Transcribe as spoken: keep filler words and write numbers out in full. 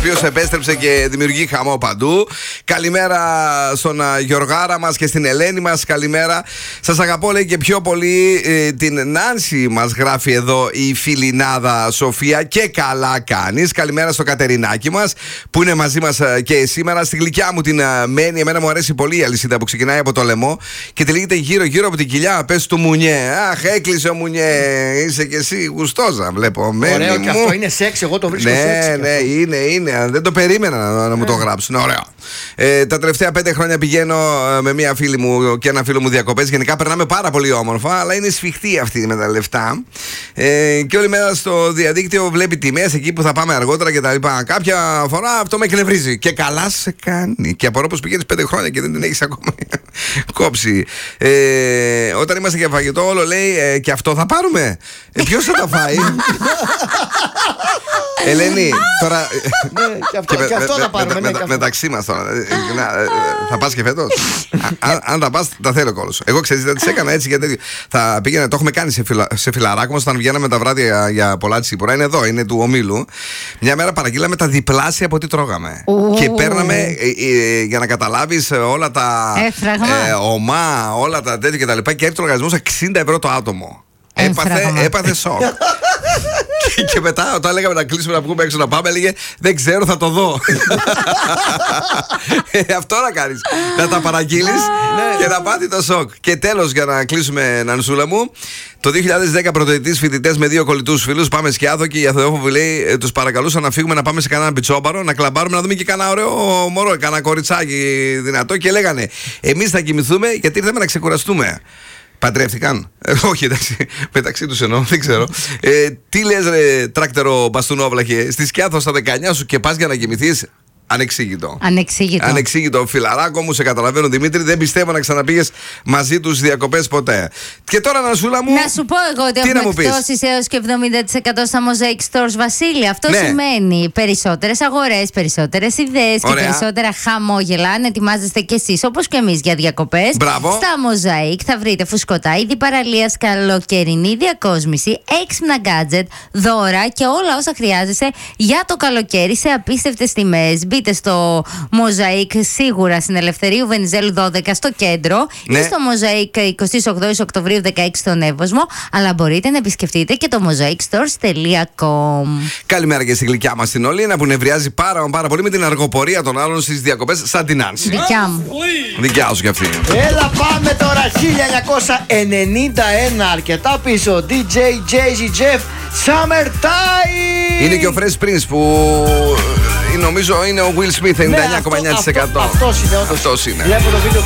Ποιος επέστρεψε και δημιουργεί χαμό παντού. Καλημέρα στον Γιωργάρα μας και στην Ελένη μας. Καλημέρα. Σας αγαπώ, λέει, και πιο πολύ ε, την Νάνση μας γράφει εδώ η φιλινάδα Σοφία. Και καλά κάνεις. Καλημέρα στο Κατερινάκι μας που είναι μαζί μας ε, και σήμερα. Στη γλυκιά μου την ε, Μένη. Εμένα μου αρέσει πολύ η αλυσίδα που ξεκινάει από το λαιμό και τελείγεται γύρω-γύρω από την κοιλιά. Πες του Μουνιέ. Αχ, έκλεισε ο Μουνιέ. Είσαι και εσύ γουστόζα, βλέπω. Μένη. Ωραίο μου. και αυτό είναι σεξ. Εγώ το βρίσκω ναι, σεξ. Ναι, ναι, είναι, είναι. Δεν το περίμενα να, να μου το γράψουν. Ωραίο. Ε, τα τελευταία πέντε χρόνια πηγαίνω ε, με μία φίλη μου και ένα φίλο μου διακοπές. Γενικά περνάμε πάρα πολύ όμορφα, αλλά είναι σφιχτή αυτή με τα λεφτά. Ε, και όλη μέρα στο διαδίκτυο βλέπει τιμές εκεί που θα πάμε αργότερα κτλ. Κάποια φορά αυτό με εκνευρίζει. Και καλά σε κάνει. Και απορώ πως πηγαίνεις πέντε χρόνια και δεν την έχεις ακόμα κόψει. Ε, όταν είμαστε για φαγητό, όλο λέει ε, και αυτό θα πάρουμε. Ε, ποιος θα τα φάει? Ελένη, τώρα. Ναι, και αυτό, και και αυτό με, θα πάρουμε. με, ναι, με, και αυτό. μεταξύ μας τώρα. Θα πας και φέτος? αν, αν τα πας, τα θέλω κόλος. Εγώ ξέρεις, δεν τις έκανα έτσι γιατί θα πήγαινα. Το έχουμε κάνει σε, φυλα, σε φιλαράκο μας όταν βγαίναμε τα βράδια για, για πολλά τσίπουρα. Είναι εδώ, είναι του ομίλου. Μια μέρα παραγγείλαμε τα διπλάσια από ό,τι τρώγαμε. Ου. Και παίρναμε, ε, ε, για να καταλάβεις, όλα τα. Ε, ομά, όλα τα τέτοια κτλ. Και, και έρθει ο λογαριασμός εξήντα ευρώ το άτομο. Έπαθε, έπαθε σοκ. και, και μετά, όταν λέγαμε να κλείσουμε να βγούμε έξω να πάμε, έλεγε δεν ξέρω, θα το δω. ε, αυτό να κάνεις. Να τα παραγγείλεις και να πάθει το σοκ. Και τέλος, για να κλείσουμε, Νανσούλα μου, το δύο χιλιάδες δέκα πρωτοετής φοιτητές με δύο κολλητούς φίλους. Πάμε Σκιάδο και η Αθεόφοβη λέει: τους παρακαλούσαν να φύγουμε να πάμε σε κανένα πιτσόμπαρο, να κλαμπάρουμε, να δούμε και κανένα ωραίο μωρό, κανένα κοριτσάκι δυνατό. Και λέγανε: εμείς θα κοιμηθούμε γιατί ήρθαμε να ξεκουραστούμε. Παντρεύτηκαν? Ε, όχι, εντάξει, μεταξύ τους εννοώ, δεν ξέρω. Ε, τι λες, ρε τράκτερο μπαστούνόβλαχε, στη Σκιάθο στα δεκαεννιά σου και πας για να κοιμηθείς? Ανεξήγητο. Ανεξήγητο. Ανεξήγητο. Φιλαράκο μου, σε καταλαβαίνω, Δημήτρη, δεν πιστεύω να ξαναπήγες μαζί τους διακοπές ποτέ. Και τώρα, Νανσούλα μου. Να σου πω εγώ ότι έχουμε εκπτώσεις έως και εβδομήντα τοις εκατό στα Mosaic Stores, Βασίλη. Αυτό ναι. σημαίνει περισσότερες αγορές, περισσότερες ιδέες και περισσότερα χαμόγελα. Αν ετοιμάζεστε κι εσείς, όπως και εμείς, για διακοπές. Μπράβο. Στα Mosaic θα βρείτε φουσκωτά, είδη παραλίας, καλοκαιρινή διακόσμηση, έξυπνα gadget, δώρα και όλα όσα χρειάζεσαι για το καλοκαίρι σε απίστευτες τιμές. Μπείτε στο Mosaic σίγουρα στην Ελευθερίου Βενιζέλου δώδεκα στο κέντρο, ναι. ή στο Mosaic εικοστή όγδοη Οκτωβρίου δεκαέξι στον Εύωσμο, αλλά μπορείτε να επισκεφτείτε και το mosaic stores τελεία com. Καλημέρα και στη γλυκιά μας την Ολίνα που νευριάζει πάρα, πάρα πολύ με την αργοπορία των άλλων στις διακοπές, σαν την Άνση. Δικιά μου. Δικιά σου κι αυτή. Έλα, πάμε τώρα. χίλια εννιακόσια ενενήντα ένα, αρκετά πίσω. ντι τζέι Jay-Z Jeff, Summertime. Είναι και ο Fresh Prince που νομίζω είναι ο Will Smith, ενενήντα εννιά κόμμα εννιά τοις εκατό. Ναι, αυτό, αυτός είναι, αυτός είναι. Βλέπω το βίντεο.